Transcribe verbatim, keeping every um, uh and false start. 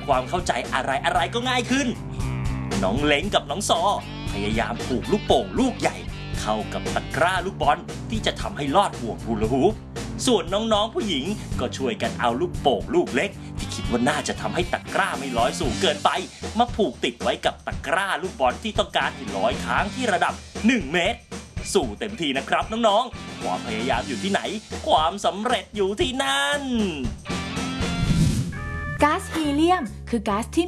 ความเข้าใจอะไรอะไรก็ง่ายขึ้นน้องเล้งกับน้องซอพยายามผูกลูกโป่งลูกใหญ่เข้ากับตะกร้าลูกบอลที่จะทำให้ลอดห่วงฮูลาฮูปส่วนน้องๆผู้หญิงก็ช่วยกันเอาลูกโป่งลูกเล็กที่คิดว่าน่าจะทำให้ตะกร้าไม่ลอยสูงเกินไปมาผูกติดไว้กับตะกร้าลูกบอลที่ต้องการให้ลอยค้างที่ระดับหนึ่งเมตรสู้เต็มที่นะครับน้องๆความพยายามอยู่ที่ไหนความสำเร็จอยู่ที่นั่นก๊าซฮีเลียมคือก๊าซที่